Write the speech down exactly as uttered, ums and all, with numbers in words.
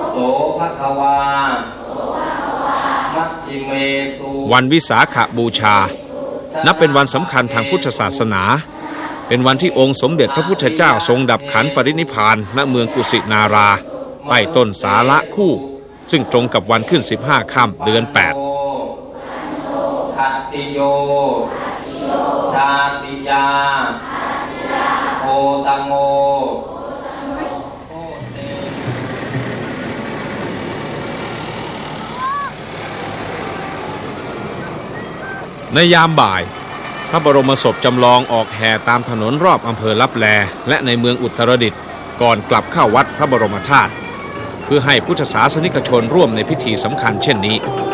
โสภความัชชิเมสุวันวิสาขบูชานับเป็นวันสำคัญทางพุทธศาสนาเป็นวันที่องค์สมเด็จพระพุทธเจ้าทรงดับขันปรินิพพานณเมืองกุสินาราใต้ต้นสาละคู่ซึ่งตรงกับวันขึ้นสิบห้าค่ำเดือนแปดขัตติโยชาติยาโคตังโมในยามบ่ายพระบรมศพจำลองออกแห่ตามถนนรอบอำเภอลับแลและในเมืองอุตรดิตถ์ก่อนกลับเข้าวัดพระบรมธาตุเพื่อให้พุทธศาสนิกชนร่วมในพิธีสำคัญเช่นนี้